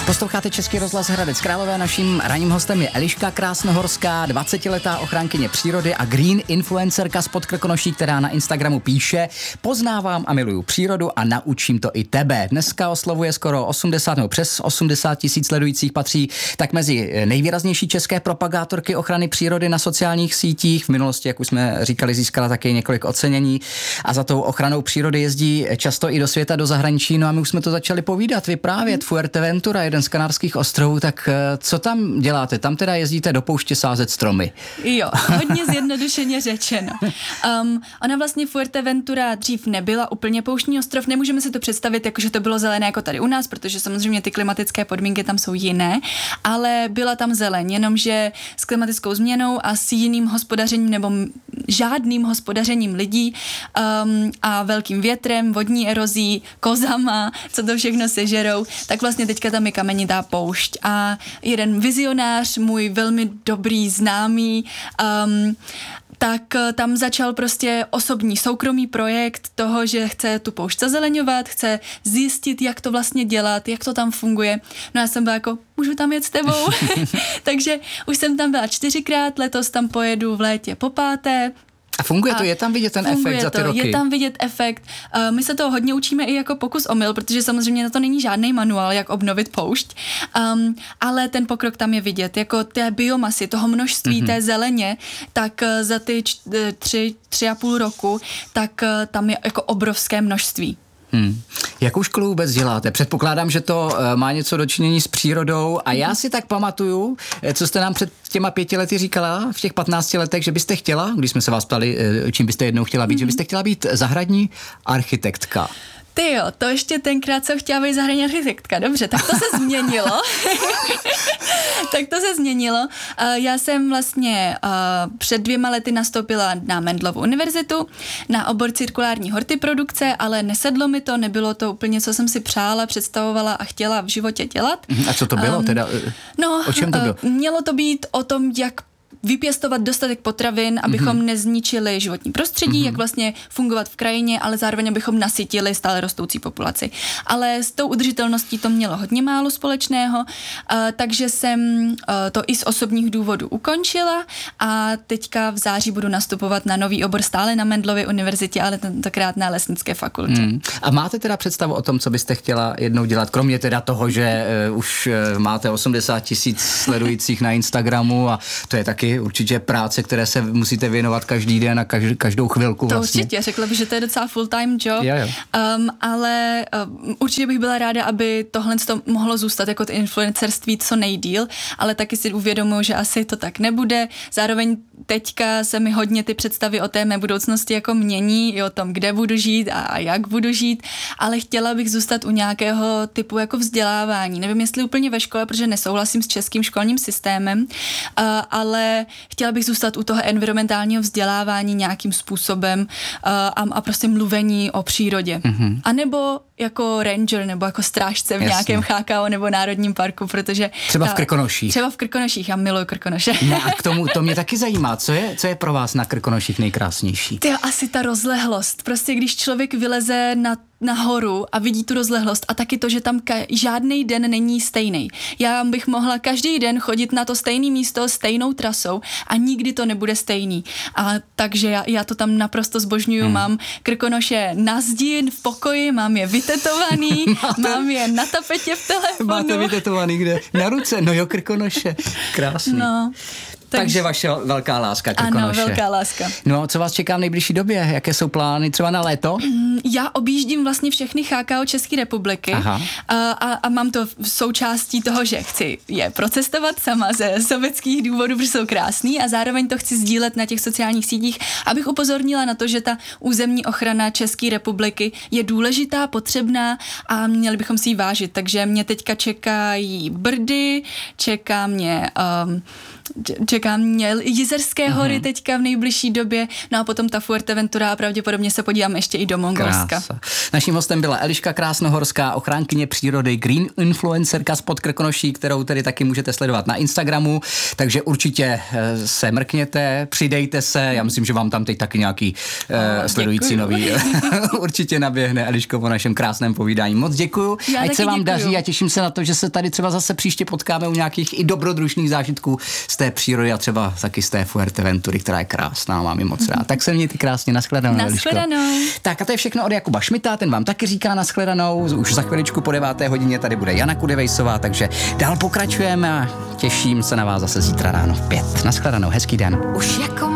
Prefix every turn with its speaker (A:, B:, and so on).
A: Posloucháte Český rozhlas Hradec Králové, naším ranním hostem je Eliška Krásnohorská, 20letá ochránkyně přírody a green influencerka z Podkrkonoší, která na Instagramu píše: poznávám a miluju přírodu a naučím to i tebe. Dneska oslovuje skoro 80 nebo přes 80 tisíc sledujících, patří tak mezi nejvýraznější české propagátorky ochrany přírody na sociálních sítích. V minulosti, jak už jsme říkali, získala také několik ocenění a za tou ochranou přírody jezdí často i do světa, do zahraničí. No a my už jsme to začali povídat, vyprávět. Fuerteventura, jeden z Kanárských ostrovů, tak co tam děláte? Tam teda jezdíte do pouště sázet stromy.
B: Jo, hodně zjednodušeně řečeno. Ona vlastně Fuerteventura dřív nebyla úplně pouštní ostrov, nemůžeme si to představit, jako že to bylo zelené jako tady u nás, protože samozřejmě ty klimatické podmínky tam jsou jiné, ale byla tam zeleň, jenomže s klimatickou změnou a s jiným hospodařením nebo žádným hospodařením lidí a velkým větrem, vodní erozí, kozama, co to všechno sežerou, tak vlastně teďka tam je kamenitá poušť. A jeden vizionář, můj velmi dobrý známý, tak tam začal prostě osobní soukromý projekt toho, že chce tu poušť zazeleňovat, chce zjistit, jak to vlastně dělat, jak to tam funguje. No já jsem byla jako, můžu tam jet s tebou? Takže už jsem tam byla 4krát, letos tam pojedu v létě po 5.
A: A funguje to? Je tam vidět ten efekt za ty roky?
B: Je tam vidět efekt. My se toho hodně učíme i jako pokus omyl, protože samozřejmě na to není žádný manuál, jak obnovit poušť, ale ten pokrok tam je vidět. Jako té biomasy, toho množství té zeleně, tak za ty 3,5 roku, tak tam je jako obrovské množství.
A: Jakou školu vůbec děláte? Předpokládám, že to má něco dočinění s přírodou a já si tak pamatuju, co jste nám před těma 5 lety říkala, v těch 15 letech, že byste chtěla, když jsme se vás ptali, čím byste jednou chtěla být, že byste chtěla být zahradní architektka.
B: Ty jo, to ještě tenkrát jsem chtěla být zahradní architektka. Dobře, tak to se změnilo. Já jsem vlastně před 2 lety nastoupila na Mendelovu univerzitu na obor cirkulární hortiprodukce, ale nesedlo mi to, nebylo to úplně, co jsem si přála, představovala a chtěla v životě dělat.
A: A co to bylo teda? O čem to bylo?
B: Mělo to být o tom, jak vypěstovat dostatek potravin, abychom nezničili životní prostředí, jak vlastně fungovat v krajině, ale zároveň abychom nasytili stále rostoucí populaci. Ale s tou udržitelností to mělo hodně málo společného, takže jsem to i z osobních důvodů ukončila a teďka v září budu nastupovat na nový obor stále na Mendelově univerzitě, ale tentokrát na lesnické fakultě.
A: A máte teda představu o tom, co byste chtěla jednou dělat, kromě teda toho, že už máte 80 tisíc sledujících na Instagramu a to je taky určitě práce, které se musíte věnovat každý den a každou chvilku vlastně.
B: To určitě, řekla bych, že to je docela full-time job,
A: jo.
B: Ale určitě bych byla ráda, aby tohle mohlo zůstat jako to influencerství co nejdýl, ale taky si uvědomuji, že asi to tak nebude. Zároveň teďka se mi hodně ty představy o té mé budoucnosti jako mění, i o tom, kde budu žít a jak budu žít, ale chtěla bych zůstat u nějakého typu jako vzdělávání. Nevím, jestli úplně ve škole, protože nesouhlasím s českým školním systémem, ale chtěla bych zůstat u toho environmentálního vzdělávání nějakým způsobem a prostě mluvení o přírodě. A nebo jako ranger nebo jako strážce v nějakém CHKO nebo národním parku, protože
A: třeba v Krkonoších.
B: Třeba v Krkonoších, já miluji Krkonoše.
A: No a k tomu, to mě taky zajímá, co je pro vás na Krkonoších nejkrásnější?
B: To je asi ta rozlehlost. Prostě když člověk vyleze na horu a vidí tu rozlehlost a taky to, že tam žádný den není stejný. Já bych mohla každý den chodit na to stejné místo stejnou trasou a nikdy to nebude stejný. A takže já to tam naprosto zbožňuju. Mám Krkonoše na zdi v pokoji, mám je vytetovaný, mám je na tapetě v telefonu.
A: Máte vytetovaný kde? Na ruce? No jo, Krkonoše. Krásný.
B: No.
A: Takže vaše velká láska Krkonoše.
B: Ano, velká láska.
A: No, co vás čeká v nejbližší době? Jaké jsou plány třeba na léto?
B: Já objíždím vlastně všechny CHKO České republiky a mám to v součástí toho, že chci je procestovat sama ze sovětských důvodů, protože jsou krásný a zároveň to chci sdílet na těch sociálních sítích, abych upozornila na to, že ta územní ochrana České republiky je důležitá, potřebná a měli bychom si ji vážit. Takže mě teďka čekají Brdy, čeká mě čeká mě Jizerské hory teďka v nejbližší době, no a potom ta Fuerteventura a pravděpodobně se podíváme ještě i do Mongolska.
A: Krása. Naším hostem byla Eliška Krásnohorská, ochránkyně přírody, green influencerka z Podkrkonoší, kterou tedy taky můžete sledovat na Instagramu, takže určitě se mrkněte, přidejte se, já myslím, že vám tam teď taky nějaký sledující nový určitě naběhne. Eliško, po našem krásném povídání. Moc děkuju, ať se vám daří a těším se na to, že se tady třeba zase příště potkáme u nějakých i dobrodružných zážitků z té přírody a třeba taky z té Fuerteventury, která je krásná, mám ji moc rád. Tak se mějte krásně, nashledanou.
B: Nashledanou.
A: Tak a to je všechno od Jakuba Šmita, ten vám taky říká nashledanou. Už za chviličku po 9. hodině tady bude Jana Kudevejsová, takže dál pokračujeme a těším se na vás zase zítra ráno v 5. Nashledanou, hezký den. Už jako